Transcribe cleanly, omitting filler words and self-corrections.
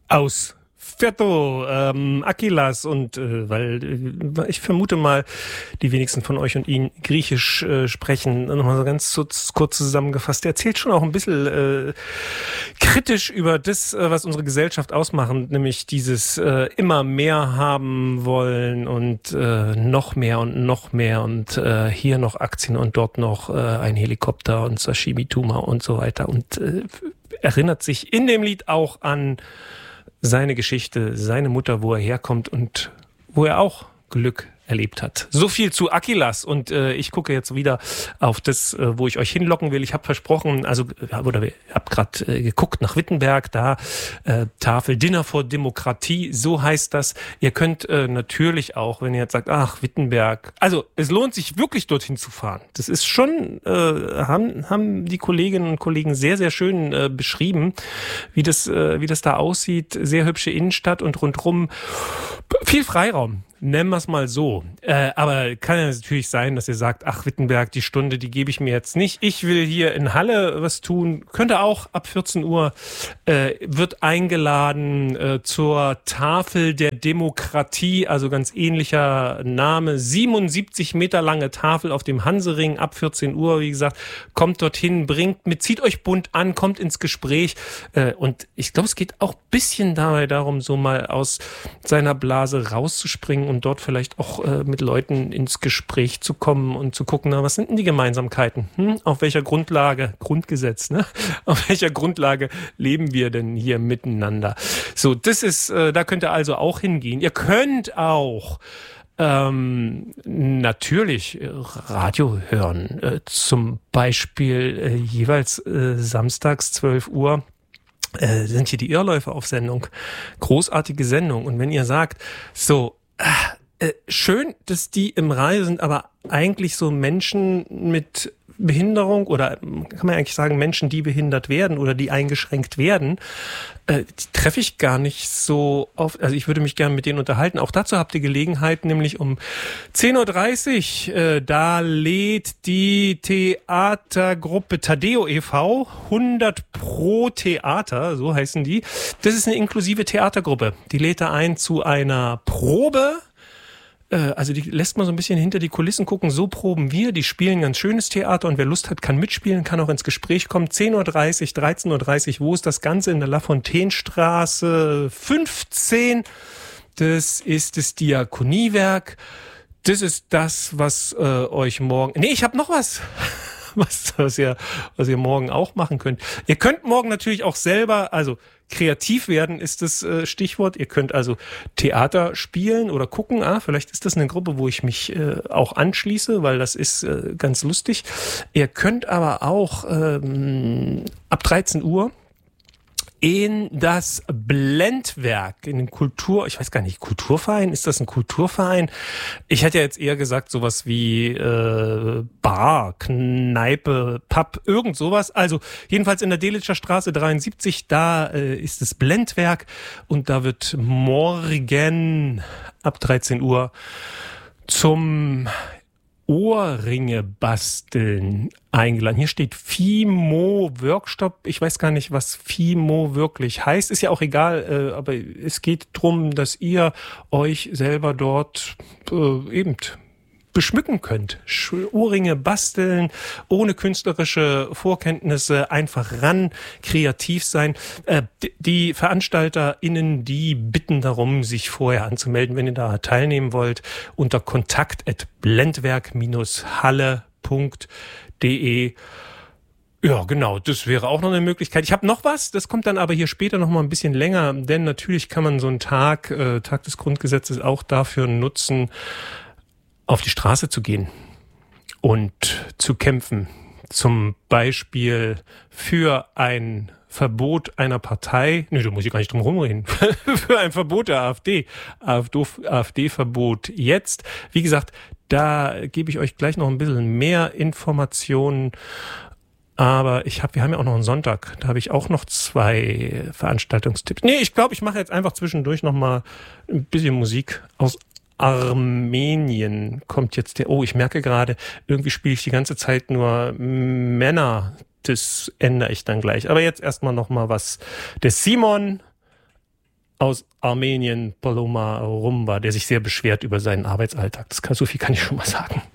Aus Viertel, Akilas und ich vermute mal, die wenigsten von euch und ihn Griechisch sprechen. Nochmal so ganz kurz zusammengefasst. Er erzählt schon auch ein bisschen kritisch über das, was unsere Gesellschaft ausmacht, nämlich dieses immer mehr haben wollen und noch mehr und hier noch Aktien und dort noch ein Helikopter und Sashimi-Tuma und so weiter. Und erinnert sich in dem Lied auch an seine Geschichte, seine Mutter, wo er herkommt und wo er auch Glück erlebt hat. So viel zu Akilas und ich gucke jetzt wieder auf das, wo ich euch hinlocken will. Ich habe versprochen, habe gerade geguckt nach Wittenberg, da Tafel Dinner for Demokratie, so heißt das. Ihr könnt natürlich auch, wenn ihr jetzt sagt, ach Wittenberg, also es lohnt sich wirklich dorthin zu fahren. Das ist schon, haben die Kolleginnen und Kollegen sehr, sehr schön beschrieben, wie das da aussieht. Sehr hübsche Innenstadt und rundrum viel Freiraum. Nennen wir es mal so. Aber kann ja natürlich sein, dass ihr sagt, ach Wittenberg, die Stunde, die gebe ich mir jetzt nicht. Ich will hier in Halle was tun. Könnte auch ab 14 Uhr, wird eingeladen zur Tafel der Demokratie, also ganz ähnlicher Name. 77 Meter lange Tafel auf dem Hansering ab 14 Uhr. Wie gesagt, kommt dorthin, zieht euch bunt an, kommt ins Gespräch. Und ich glaube, es geht auch ein bisschen dabei darum, so mal aus seiner Blase rauszuspringen und dort vielleicht auch mit Leuten ins Gespräch zu kommen und zu gucken, was sind denn die Gemeinsamkeiten? Auf welcher Grundlage, Grundgesetz, ne? Auf welcher Grundlage leben wir denn hier miteinander? So, das ist, da könnt ihr also auch hingehen. Ihr könnt auch natürlich Radio hören, zum Beispiel jeweils samstags 12 Uhr. Sind hier die Irrläufer auf Sendung. Großartige Sendung. Und wenn ihr sagt, so, schön, dass die im Radio sind, aber eigentlich so Menschen mit Behinderung oder kann man eigentlich sagen Menschen, die behindert werden oder die eingeschränkt werden, die treffe ich gar nicht so oft. Also ich würde mich gerne mit denen unterhalten. Auch dazu habt ihr Gelegenheit, nämlich um 10.30 Uhr, da lädt die Theatergruppe Tadeo e.V. 100 pro Theater, so heißen die. Das ist eine inklusive Theatergruppe. Die lädt da ein zu einer Probe. Also die lässt man so ein bisschen hinter die Kulissen gucken, so proben wir, die spielen ganz schönes Theater und wer Lust hat, kann mitspielen, kann auch ins Gespräch kommen. 10.30 Uhr, 13.30 Uhr, wo ist das Ganze? In der Lafontainestraße 15. Das ist das Diakoniewerk. Das ist das, was euch morgen... Nee, ich habe noch was. Was ihr morgen auch machen könnt. Ihr könnt morgen natürlich auch selber, also kreativ werden ist das Stichwort. Ihr könnt also Theater spielen oder gucken. Vielleicht ist das eine Gruppe, wo ich mich auch anschließe, weil das ist ganz lustig. Ihr könnt aber auch ab 13 Uhr in das Blendwerk, in den ich weiß gar nicht, Kulturverein? Ist das ein Kulturverein? Ich hätte ja jetzt eher gesagt, sowas wie Bar, Kneipe, Pub, irgend sowas. Also jedenfalls in der Delitscher Straße 73, da ist das Blendwerk und da wird morgen ab 13 Uhr zum Ohrringe basteln eingeladen. Hier steht FIMO Workshop. Ich weiß gar nicht, was FIMO wirklich heißt. Ist ja auch egal, aber es geht drum, dass ihr euch selber dort eben beschmücken könnt. Ohrringe basteln, ohne künstlerische Vorkenntnisse, einfach ran, kreativ sein. Die VeranstalterInnen, die bitten darum, sich vorher anzumelden, wenn ihr da teilnehmen wollt, unter kontakt@blendwerk-halle.de. Ja, genau, das wäre auch noch eine Möglichkeit. Ich habe noch was, das kommt dann aber hier später noch mal ein bisschen länger, denn natürlich kann man so einen Tag des Grundgesetzes auch dafür nutzen, auf die Straße zu gehen und zu kämpfen. Zum Beispiel für ein Verbot einer Partei, da muss ich gar nicht drum rumreden, für ein Verbot der AfD. AfD-Verbot jetzt. Wie gesagt, da gebe ich euch gleich noch ein bisschen mehr Informationen. Aber wir haben ja auch noch einen Sonntag, da habe ich auch noch 2 Veranstaltungstipps. Nee, ich glaube, ich mache jetzt einfach zwischendurch noch mal ein bisschen Musik aus Armenien kommt jetzt ich merke gerade, irgendwie spiele ich die ganze Zeit nur Männer. Das ändere ich dann gleich. Aber jetzt erstmal noch mal was. Der Simon aus Armenien, Paloma Rumba, der sich sehr beschwert über seinen Arbeitsalltag. So viel kann ich schon mal sagen.